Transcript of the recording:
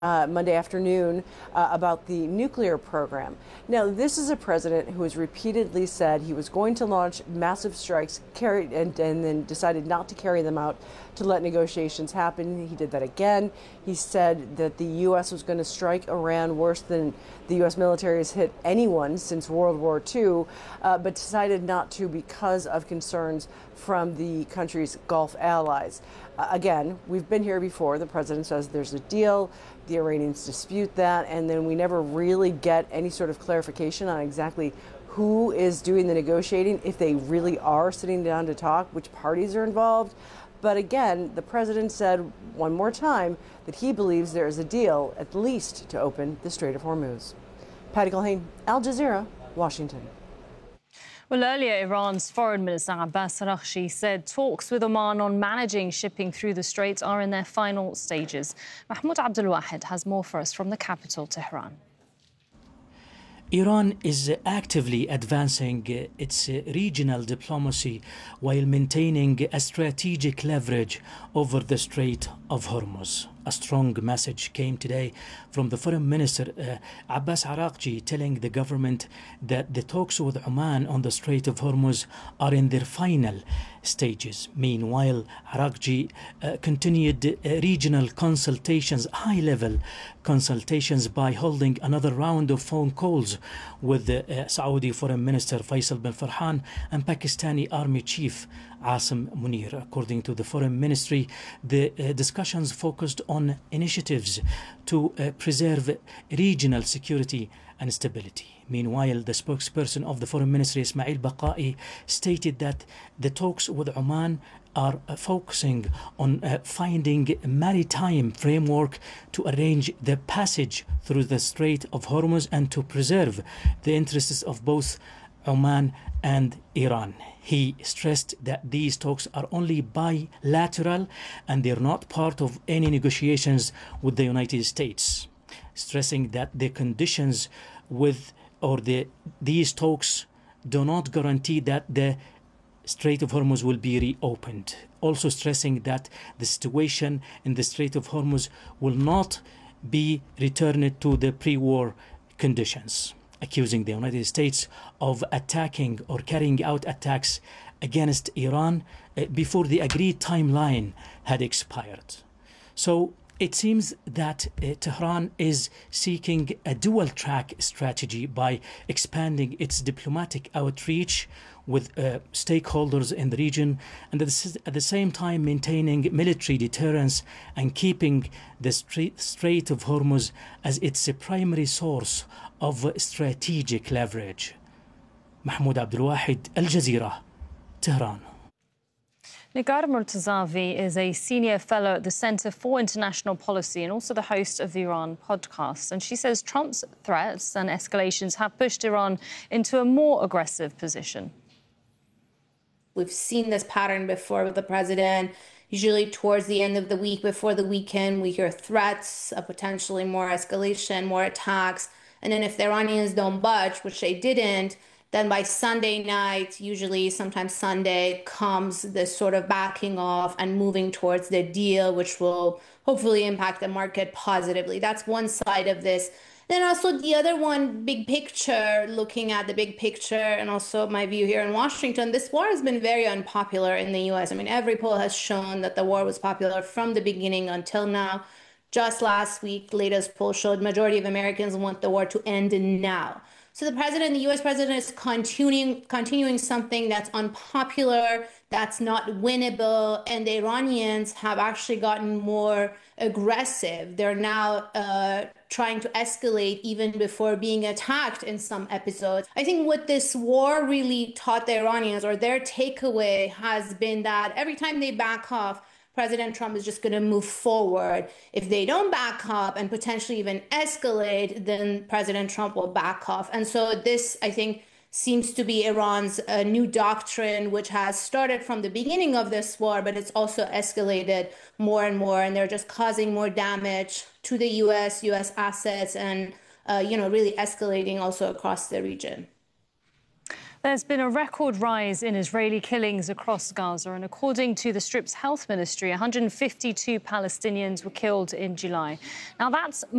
Monday afternoon about the nuclear program. Now, this is a president who has repeatedly said he was going to launch massive strikes, and then decided not to carry them out to let negotiations happen. He did that again. He said that the U.S. was going to strike Iran worse than the U.S. military has hit anyone since World War II, but decided not to because of concerns from the country's Gulf allies. Again, we've been here before. The president says there's a deal. The Iranians dispute that, and then we never really get any sort of clarification on exactly who is doing the negotiating, if they really are sitting down to talk, which parties are involved. But again, the president said one more time that he believes there is a deal, at least to open the Strait of Hormuz. Patty Culhane, Al Jazeera, Washington. Well, earlier, Iran's Foreign Minister Abbas Araghchi said talks with Oman on managing shipping through the Strait are in their final stages. Mahmoud Abdulwahed has more for us from the capital, Tehran. Iran is actively advancing its regional diplomacy while maintaining a strategic leverage over the Strait of Hormuz. A strong message came today from the Foreign Minister Abbas Araghchi, telling the government that the talks with Oman on the Strait of Hormuz are in their final stages. Meanwhile, Araghchi continued regional consultations, high-level consultations, by holding another round of phone calls with the Saudi Foreign Minister Faisal bin Farhan and Pakistani Army Chief Asim Munir. According to the Foreign Ministry, the discussions focused on initiatives to preserve regional security and stability. Meanwhile, the spokesperson of the Foreign Ministry, Ismail Baqai, stated that the talks with Oman are focusing on finding a maritime framework to arrange the passage through the Strait of Hormuz and to preserve the interests of both Oman and Iran. He stressed that these talks are only bilateral and they're not part of any negotiations with the United States, stressing that the conditions with these talks do not guarantee that the Strait of Hormuz will be reopened. Also stressing that the situation in the Strait of Hormuz will not be returned to the pre-war conditions, accusing the United States of attacking or carrying out attacks against Iran before the agreed timeline had expired. So it seems that Tehran is seeking a dual-track strategy by expanding its diplomatic outreach with stakeholders in the region, and at the same time maintaining military deterrence and keeping the Strait of Hormuz as its primary source of strategic leverage. Mahmoud Abdulwahed, Al Jazeera, Tehran. Nigar Murtazavi is a senior fellow at the Center for International Policy and also the host of the Iran podcast. And she says Trump's threats and escalations have pushed Iran into a more aggressive position. We've seen this pattern before with the president. Usually towards the end of the week, before the weekend, we hear threats of potentially more escalation, more attacks. And then if the Iranians don't budge, which they didn't, then by Sunday night, usually sometimes Sunday, comes this sort of backing off and moving towards the deal, which will hopefully impact the market positively. That's one side of this. Then also the other one, big picture, looking at the big picture, and also my view here in Washington, this war has been very unpopular in the U.S. I mean, every poll has shown that the war was popular from the beginning until now. Just last week, latest poll showed majority of Americans want the war to end now. So the president, the U.S. president, is continuing something that's unpopular, that's not winnable, and the Iranians have actually gotten more aggressive. They're now trying to escalate even before being attacked in some episodes. I think what this war really taught the Iranians, or their takeaway, has been that every time they back off, President Trump is just going to move forward. If they don't back up and potentially even escalate, then President Trump will back off. And so this, I think, seems to be Iran's new doctrine, which has started from the beginning of this war, but it's also escalated more and more. And they're just causing more damage to the U.S. assets and, really escalating also across the region. There's been a record rise in Israeli killings across Gaza, and according to the Strip's health ministry, 152 Palestinians were killed in July. Now, that's